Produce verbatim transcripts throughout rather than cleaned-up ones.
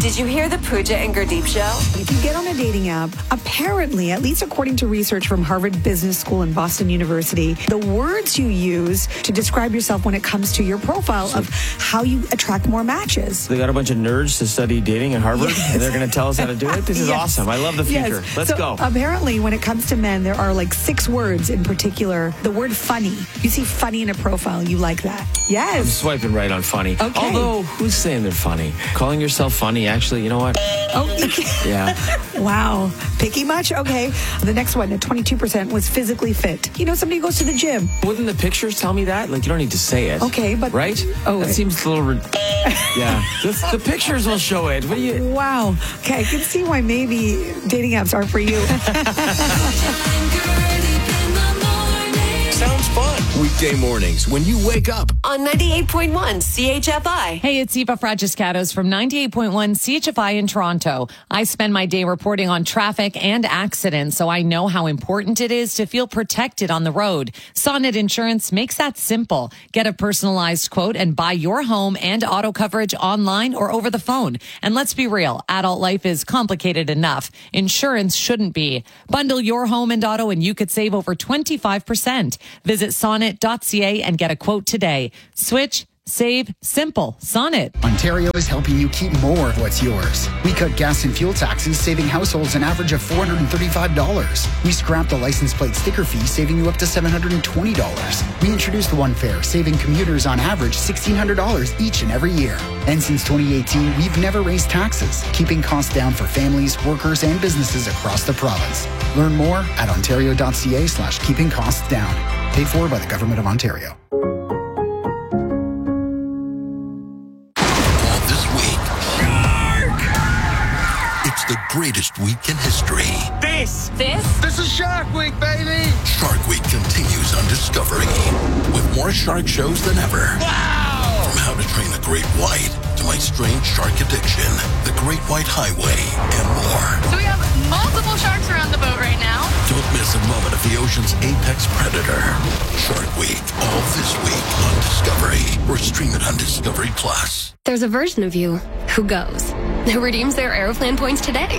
Did you hear the Pooja and Gurdeep show? If you get on a dating app, apparently, at least according to research from Harvard Business School and Boston University, the words you use to describe yourself when it comes to your profile of how you attract more matches. They got a bunch of nerds to study dating at Harvard, Yes. and they're going to tell us how to do it? This is Yes. awesome. I love the future. Yes. Let's so go. Apparently, when it comes to men, there are like six words in particular. The word funny. You see funny in a profile, you like that. Yes. I'm swiping right on funny. Okay. Although, who's saying they're funny? Calling yourself funny, actually, you know what? Oh, Yeah. wow. Picky much? Okay. The next one, at twenty-two percent, was physically fit. You know, somebody who goes to the gym. Wouldn't the pictures tell me that? Like, you don't need to say it. Okay, but... Right? Oh, that wait. seems a little... Re- yeah. The, the pictures will show it. What do you... Wow. Okay, I can see why maybe dating apps aren't for you. Sounds fun. Weekday mornings when you wake up. On ninety-eight point one C H F I. Hey, it's Eva Fragiscatos from ninety-eight point one C H F I in Toronto. I spend my day reporting on traffic and accidents, so I know how important it is to feel protected on the road. Sonnet Insurance makes that simple. Get a personalized quote and buy your home and auto coverage online or over the phone. And let's be real, adult life is complicated enough. Insurance shouldn't be. Bundle your home and auto and you could save over twenty-five percent. Visit sonnet dot c a and get a quote today. Switch, save, simple. Sonnet. Ontario is helping you keep more of what's yours. We cut gas and fuel taxes, saving households an average of four hundred thirty-five dollars. We scrapped the license plate sticker fee, saving you up to seven hundred twenty dollars. We introduced One Fare, saving commuters on average sixteen hundred dollars each and every year. And since twenty eighteen, we've never raised taxes, keeping costs down for families, workers, and businesses across the province. Learn more at ontario dot c a slash keeping costs down. Paid for by the Government of Ontario. This week. Shark! It's the greatest week in history. This! This? This is Shark Week, baby! Shark Week continues on Discovery with more shark shows than ever. Wow! From How to Train a Great White to My Strange Shark Addiction, The Great White Highway, and more. So we have multiple sharks around the boat right now. Don't miss a moment of the ocean's apex predator. Shark Week, all this week on Discovery, or stream it on Discovery Plus. There's a version of you who goes, who redeems their Aeroplan points today.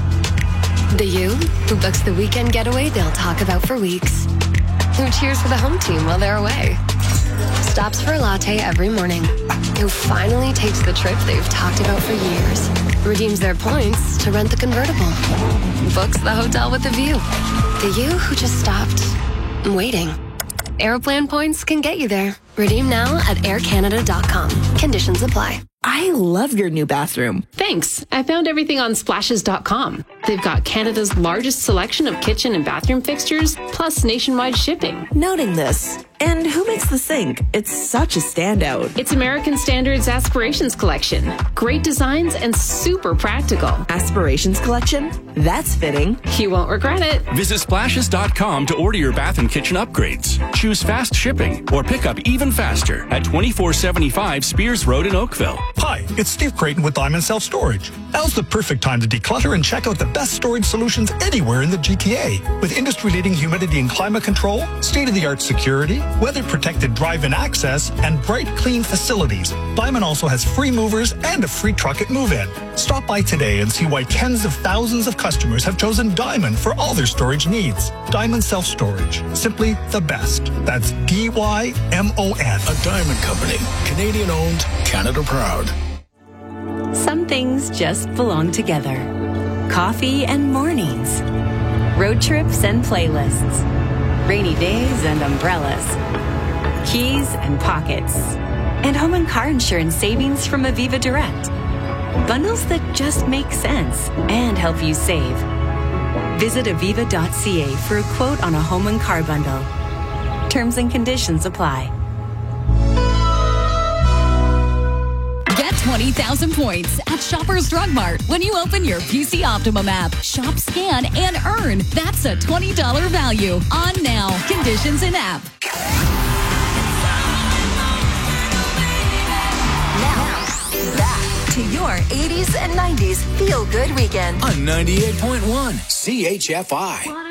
The you who books the weekend getaway they'll talk about for weeks. Who cheers for the home team while they're away. Stops for a latte every morning. Who finally takes the trip they've talked about for years. Redeems their points to rent the convertible. Books the hotel with a view. The you who just stopped waiting. Aeroplan points can get you there. Redeem now at air canada dot com. Conditions apply. I love your new bathroom. Thanks. I found everything on splashes dot com. They've got Canada's largest selection of kitchen and bathroom fixtures, plus nationwide shipping. Noting this. And who makes the sink? It's such a standout. It's American Standard's Aspirations Collection. Great designs and super practical. Aspirations Collection? That's fitting. You won't regret it. Visit splashes dot com to order your bath and kitchen upgrades. Choose fast shipping or pick up even faster at twenty-four seventy-five Spears Road in Oakville. Hi, it's Steve Creighton with Diamond Self Storage. Now's the perfect time to declutter and check out the best storage solutions anywhere in the G T A. With industry-leading humidity and climate control, state-of-the-art security, weather-protected drive-in access, and bright, clean facilities, Diamond also has free movers and a free truck at move-in. Stop by today and see why tens of thousands of customers have chosen Diamond for all their storage needs. Diamond Self Storage. Simply the best. That's D Y M O N. A Diamond Company. Canadian-owned, Canada proud. Some things just belong together. Coffee and mornings. Road trips and playlists. Rainy days and umbrellas. Keys and pockets. And home and car insurance savings from Aviva Direct. Bundles that just make sense and help you save. Visit aviva dot c a for a quote on a home and car bundle. Terms and conditions apply. Get twenty thousand points at Shoppers Drug Mart when you open your P C Optimum app. Shop, scan, and earn. That's a twenty dollars value. On now. Conditions in app. Now, back to your eighties and nineties feel-good weekend. On ninety-eight point one C H F I.